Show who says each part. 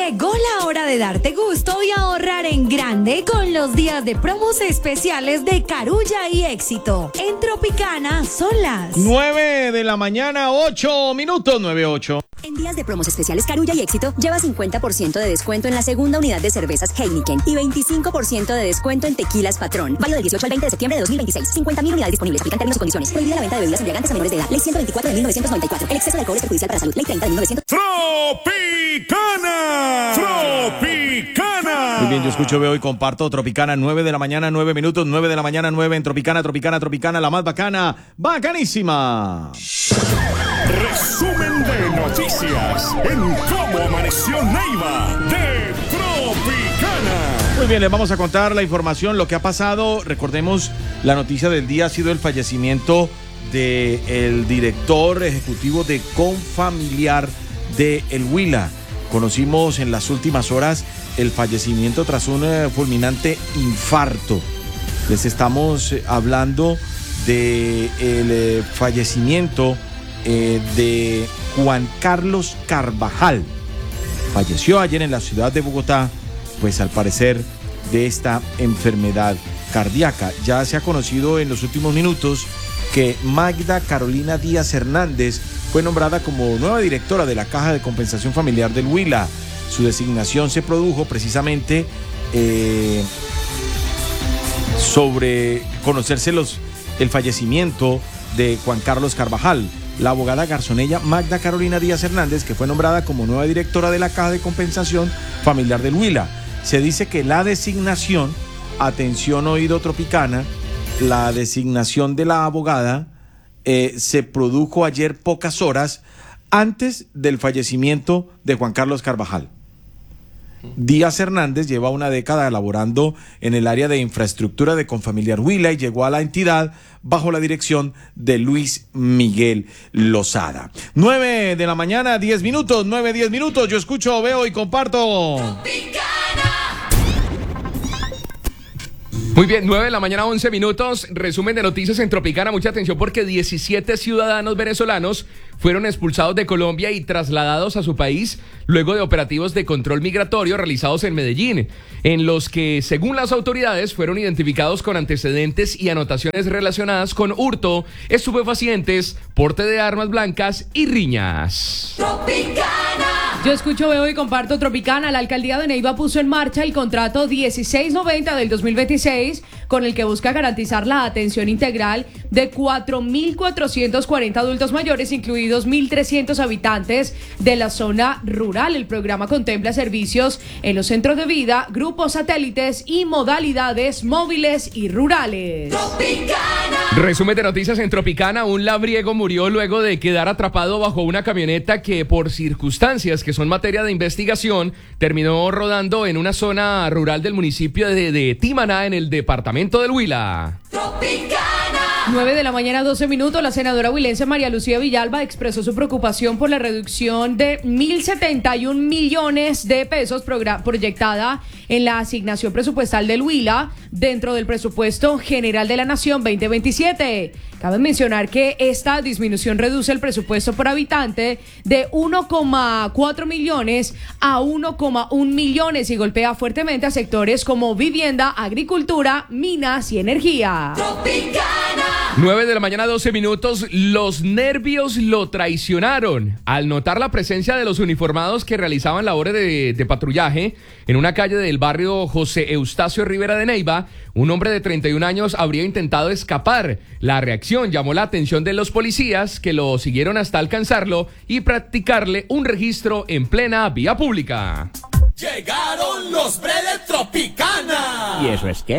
Speaker 1: Llegó la hora de darte gusto y ahorrar en grande con los días de promos especiales de Carulla y Éxito. En Tropicana son las
Speaker 2: 9 de la mañana, 8 minutos, 9:08.
Speaker 3: En días de promos especiales Carulla y Éxito, lleva 50% de descuento en la segunda unidad de cervezas Heineken y 25% de descuento en tequilas Patrón. Válido del 18 al 20 de septiembre de 2026. 50.000 unidades disponibles. Aplican términos y condiciones. Prohibida la venta de bebidas embriagantes a menores de edad. Ley 124 de 1994. El exceso de alcohol es perjudicial para la salud. Ley 30 de 1900.
Speaker 4: ¡Tropicana! ¡Tropicana!
Speaker 2: Muy bien, yo escucho, veo y comparto Tropicana, 9 de la mañana, 9 minutos, 9 de la mañana, 9 en Tropicana, la más bacana, bacanísima.
Speaker 4: Resumen de noticias en Cómo Amaneció Neiva de Tropicana.
Speaker 2: Muy bien, les vamos a contar la información, lo que ha pasado. Recordemos, la noticia del día ha sido el fallecimiento del director ejecutivo de Confamiliar de El Huila. Conocimos en las últimas horas el fallecimiento tras un fulminante infarto. Les estamos hablando del fallecimiento de Juan Carlos Carvajal. Falleció ayer en la ciudad de Bogotá, pues al parecer de esta enfermedad cardíaca. Ya se ha conocido en los últimos minutos que Magda Carolina Díaz Hernández fue nombrada como nueva directora de la Caja de Compensación Familiar del Huila. Su designación se produjo precisamente sobre conocerse el fallecimiento de Juan Carlos Carvajal. La abogada garzonella Magda Carolina Díaz Hernández, que fue nombrada como nueva directora de la Caja de Compensación Familiar del Huila. Se dice que la designación, atención oído Tropicana, la designación de la abogada se produjo ayer pocas horas antes del fallecimiento de Juan Carlos Carvajal. Díaz Hernández lleva una década laborando en el área de infraestructura de Confamiliar Huila y llegó a la entidad bajo la dirección de Luis Miguel Lozada. 9 de la mañana, 10 minutos, 9:10 minutos. Yo escucho, veo y comparto.
Speaker 5: Muy bien, 9 de la mañana, 11 minutos, resumen de noticias en Tropicana. Mucha atención porque 17 ciudadanos venezolanos fueron expulsados de Colombia y trasladados a su país luego de operativos de control migratorio realizados en Medellín, en los que, según las autoridades, fueron identificados con antecedentes y anotaciones relacionadas con hurto, estupefacientes, porte de armas blancas y riñas.
Speaker 1: Tropicana.
Speaker 6: Yo escucho, veo y comparto Tropicana. La alcaldía de Neiva puso en marcha el contrato 1690 del 2026, con el que busca garantizar la atención integral de 4.440 adultos mayores, incluidos 1.300 habitantes de la zona rural. El programa contempla servicios en los centros de vida, grupos satélites y modalidades móviles y rurales.
Speaker 1: Tropicana.
Speaker 5: Resumen de noticias en Tropicana. Un labriego murió luego de quedar atrapado bajo una camioneta que, por circunstancias que son materia de investigación, terminó rodando en una zona rural del municipio de Timaná, en el departamento del Huila.
Speaker 1: Tropicana.
Speaker 6: 9 de la mañana, 12 minutos. La senadora huilense María Lucía Villalba expresó su preocupación por la reducción de 1.071 millones de pesos proyectada en la asignación presupuestal del Huila dentro del presupuesto general de la Nación 2027. Cabe mencionar que esta disminución reduce el presupuesto por habitante de 1,4 millones a 1,1 millones y golpea fuertemente a sectores como vivienda, agricultura, minas y energía.
Speaker 1: Tropicana.
Speaker 5: 9 de la mañana, 12 minutos. Los nervios lo traicionaron al notar la presencia de los uniformados que realizaban labores de patrullaje en una calle del barrio José Eustacio Rivera de Neiva. Un hombre de 31 años habría intentado escapar. La reacción llamó la atención de los policías, que lo siguieron hasta alcanzarlo y practicarle un registro en plena vía pública.
Speaker 4: Llegaron los Bredes Tropicana.
Speaker 7: ¿Y eso es qué?